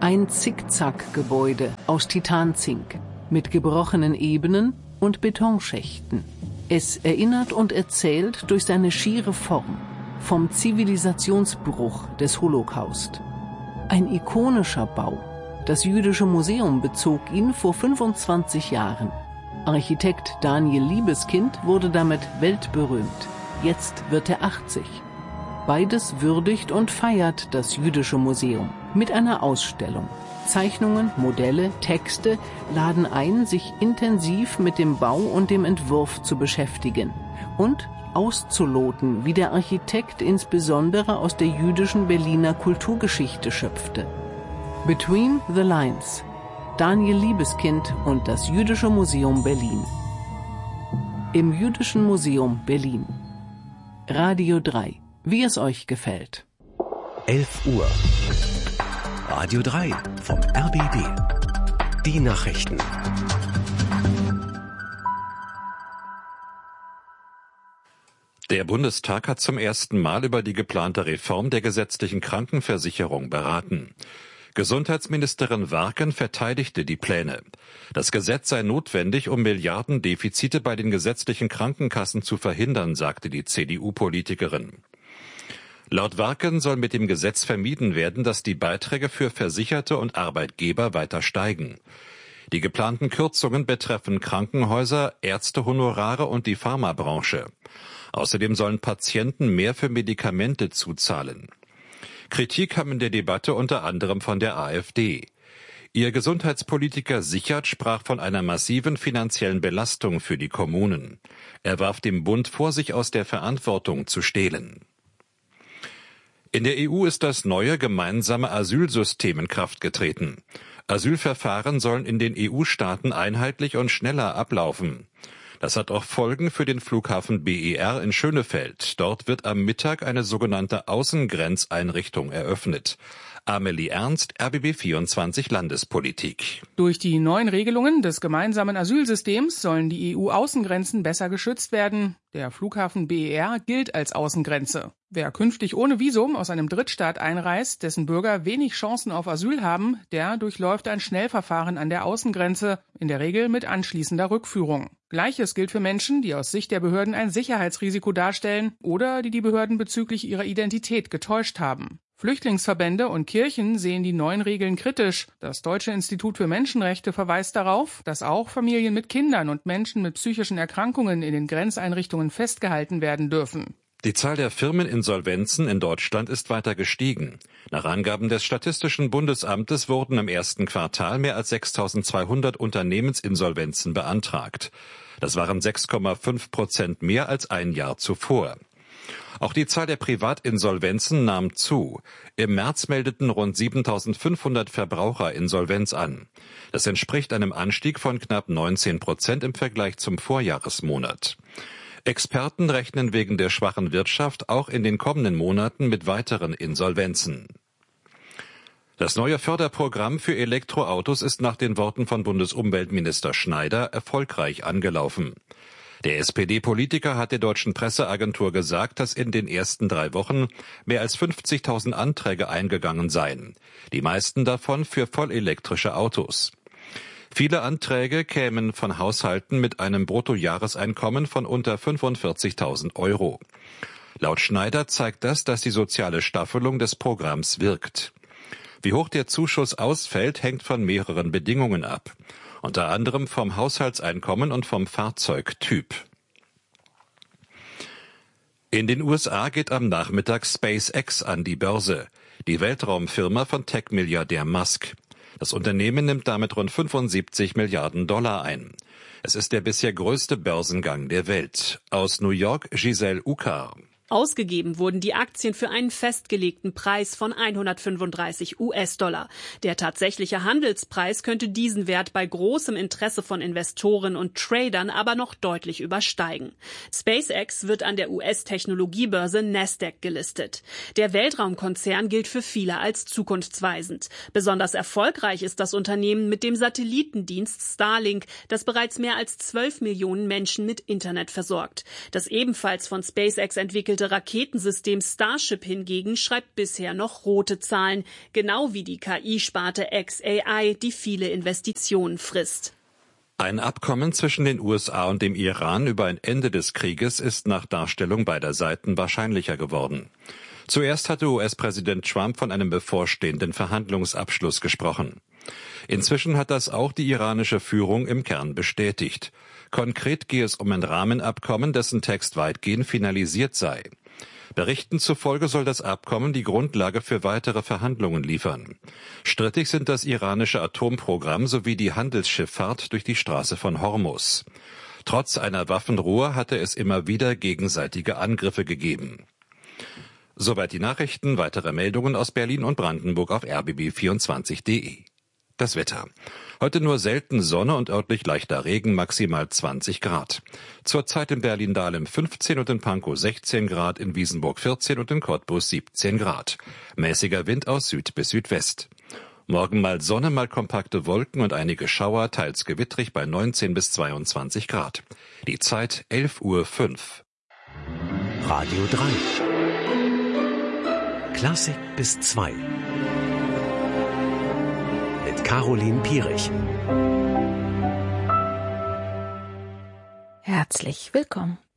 Ein Zickzack-Gebäude aus Titanzink mit gebrochenen Ebenen und Betonschächten. Es erinnert und erzählt durch seine schiere Form vom Zivilisationsbruch des Holocaust. Ein ikonischer Bau. Das Jüdische Museum bezog ihn vor 25 Jahren. Architekt Daniel Liebeskind wurde damit weltberühmt. Jetzt wird er 80. Beides würdigt und feiert das Jüdische Museum mit einer Ausstellung. Zeichnungen, Modelle, Texte laden ein, sich intensiv mit dem Bau und dem Entwurf zu beschäftigen und auszuloten, wie der Architekt insbesondere aus der jüdischen Berliner Kulturgeschichte schöpfte. Between the Lines. Daniel Liebeskind und das Jüdische Museum Berlin. Im Jüdischen Museum Berlin. Radio 3. Wie es euch gefällt. 11 Uhr. Radio 3 vom RBB. Die Nachrichten. Der Bundestag hat zum ersten Mal über die geplante Reform der gesetzlichen Krankenversicherung beraten. Gesundheitsministerin Warken verteidigte die Pläne. Das Gesetz sei notwendig, um Milliardendefizite bei den gesetzlichen Krankenkassen zu verhindern, sagte die CDU-Politikerin. Laut Warken soll mit dem Gesetz vermieden werden, dass die Beiträge für Versicherte und Arbeitgeber weiter steigen. Die geplanten Kürzungen betreffen Krankenhäuser, Ärztehonorare und die Pharmabranche. Außerdem sollen Patienten mehr für Medikamente zuzahlen. Kritik kam in der Debatte unter anderem von der AfD. Ihr Gesundheitspolitiker Sichert sprach von einer massiven finanziellen Belastung für die Kommunen. Er warf dem Bund vor, sich aus der Verantwortung zu stehlen. In der EU ist das neue gemeinsame Asylsystem in Kraft getreten. Asylverfahren sollen in den EU-Staaten einheitlich und schneller ablaufen. Das hat auch Folgen für den Flughafen BER in Schönefeld. Dort wird am Mittag eine sogenannte Außengrenzeinrichtung eröffnet. Amelie Ernst, RBB 24 Landespolitik. Durch die neuen Regelungen des gemeinsamen Asylsystems sollen die EU-Außengrenzen besser geschützt werden. Der Flughafen BER gilt als Außengrenze. Wer künftig ohne Visum aus einem Drittstaat einreist, dessen Bürger wenig Chancen auf Asyl haben, der durchläuft ein Schnellverfahren an der Außengrenze, in der Regel mit anschließender Rückführung. Gleiches gilt für Menschen, die aus Sicht der Behörden ein Sicherheitsrisiko darstellen oder die Behörden bezüglich ihrer Identität getäuscht haben. Flüchtlingsverbände und Kirchen sehen die neuen Regeln kritisch. Das Deutsche Institut für Menschenrechte verweist darauf, dass auch Familien mit Kindern und Menschen mit psychischen Erkrankungen in den Grenzeinrichtungen festgehalten werden dürfen. Die Zahl der Firmeninsolvenzen in Deutschland ist weiter gestiegen. Nach Angaben des Statistischen Bundesamtes wurden im ersten Quartal mehr als 6.200 Unternehmensinsolvenzen beantragt. Das waren 6,5% mehr als ein Jahr zuvor. Auch die Zahl der Privatinsolvenzen nahm zu. Im März meldeten rund 7.500 Verbraucher Insolvenz an. Das entspricht einem Anstieg von knapp 19% im Vergleich zum Vorjahresmonat. Experten rechnen wegen der schwachen Wirtschaft auch in den kommenden Monaten mit weiteren Insolvenzen. Das neue Förderprogramm für Elektroautos ist nach den Worten von Bundesumweltminister Schneider erfolgreich angelaufen. Der SPD-Politiker hat der deutschen Presseagentur gesagt, dass in den ersten 3 Wochen mehr als 50.000 Anträge eingegangen seien. Die meisten davon für vollelektrische Autos. Viele Anträge kämen von Haushalten mit einem Bruttojahreseinkommen von unter 45.000 Euro. Laut Schneider zeigt das, dass die soziale Staffelung des Programms wirkt. Wie hoch der Zuschuss ausfällt, hängt von mehreren Bedingungen ab. Unter anderem vom Haushaltseinkommen und vom Fahrzeugtyp. In den USA geht am Nachmittag SpaceX an die Börse, die Weltraumfirma von Tech-Milliardär Musk. Das Unternehmen nimmt damit rund 75 Milliarden Dollar ein. Es ist der bisher größte Börsengang der Welt. Aus New York Giselle Ucar. Ausgegeben wurden die Aktien für einen festgelegten Preis von 135 US-Dollar. Der tatsächliche Handelspreis könnte diesen Wert bei großem Interesse von Investoren und Tradern aber noch deutlich übersteigen. SpaceX wird an der US-Technologiebörse Nasdaq gelistet. Der Weltraumkonzern gilt für viele als zukunftsweisend. Besonders erfolgreich ist das Unternehmen mit dem Satellitendienst Starlink, das bereits mehr als 12 Millionen Menschen mit Internet versorgt. Das ebenfalls von SpaceX entwickelte entwickelte Raketensystem Starship hingegen schreibt bisher noch rote Zahlen, genau wie die KI-Sparte xAI, die viele Investitionen frisst. Ein Abkommen zwischen den USA und dem Iran über ein Ende des Krieges ist nach Darstellung beider Seiten wahrscheinlicher geworden. Zuerst hatte US-Präsident Trump von einem bevorstehenden Verhandlungsabschluss gesprochen. Inzwischen hat das auch die iranische Führung im Kern bestätigt. Konkret gehe es um ein Rahmenabkommen, dessen Text weitgehend finalisiert sei. Berichten zufolge soll das Abkommen die Grundlage für weitere Verhandlungen liefern. Strittig sind das iranische Atomprogramm sowie die Handelsschifffahrt durch die Straße von Hormuz. Trotz einer Waffenruhe hatte es immer wieder gegenseitige Angriffe gegeben. Soweit die Nachrichten. Weitere Meldungen aus Berlin und Brandenburg auf rbb24.de. Das Wetter. Heute nur selten Sonne und örtlich leichter Regen, maximal 20 Grad. Zurzeit in Berlin-Dahlem 15 und in Pankow 16 Grad, in Wiesenburg 14 und in Cottbus 17 Grad. Mäßiger Wind aus Süd bis Südwest. Morgen mal Sonne, mal kompakte Wolken und einige Schauer, teils gewittrig bei 19 bis 22 Grad. Die Zeit 11:05 Uhr. Radio 3. Klassik bis 2. Mit Caroline Pierich. Herzlich willkommen.